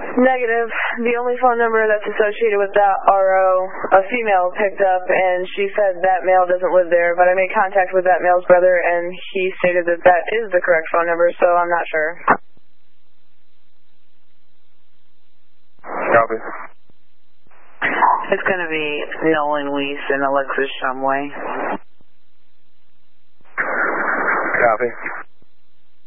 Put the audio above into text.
Negative. The only phone number that's associated with that RO, a female picked up, and she said that male doesn't live there, but I made contact with that male's brother, and he stated that that is the correct phone number, so I'm not sure. Copy. It's going to be Nolan Weiss and Alexis Shumway. Copy.